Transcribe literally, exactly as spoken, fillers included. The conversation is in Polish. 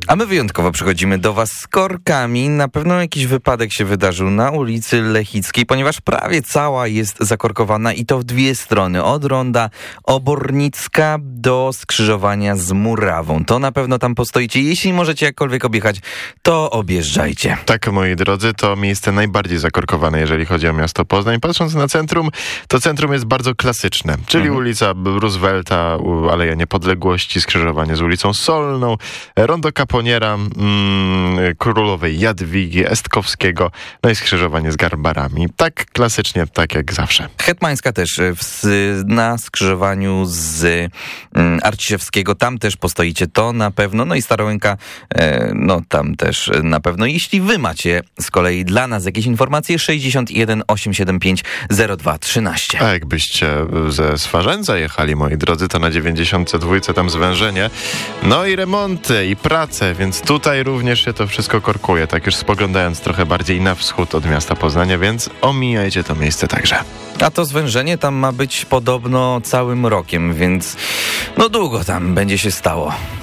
A my wyjątkowo przychodzimy do was z korkami. Na pewno jakiś wypadek się wydarzył na ulicy Lechickiej, ponieważ prawie cała jest zakorkowana i to w dwie strony. Od ronda Obornicka do skrzyżowania z Murawą. To na pewno tam postoicie. Jeśli możecie jakkolwiek objechać, to objeżdżajcie. Tak, moi drodzy, to miejsce najbardziej zakorkowane, jeżeli chodzi o miasto Poznań. Patrząc na centrum, to centrum jest bardzo klasyczne, czyli mhm. ulica Roosevelta, Aleja Niepodległości, skrzyżowanie z ulicą Solną, rondo Kaponiera, mm, Królowej Jadwigi, Estkowskiego, no i skrzyżowanie z Garbarami. Tak klasycznie, tak jak zawsze. Hetmańska też w, na skrzyżowaniu z mm, Arciszewskiego, tam też postoicie, to na pewno, no i Starołęka, e, no tam też na pewno. Jeśli wy macie z kolei dla nas jakieś informacje, sześćdziesiąt jeden osiemset siedemdziesiąt pięć zero dwa trzynaście. A jakbyście ze Swarzędza jechali, moi drodzy, to na dziewięćdziesiątce dwa tam zwężenie, no i remonty i prace, więc tutaj również się to wszystko korkuje, tak już spoglądając trochę bardziej na wschód od miasta Poznania, więc omijajcie to miejsce także. A to zwężenie tam ma być podobno całym rokiem, więc no długo tam będzie się stało.